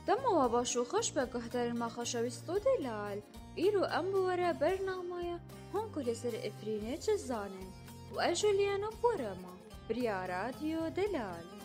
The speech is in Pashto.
دما باشو خوش بگهدار ما خوشویستو دلال ایرو ام بوره برنامه هون کل سر افرینه چه زانن و اجولیانو بورما بریا رادیو دلال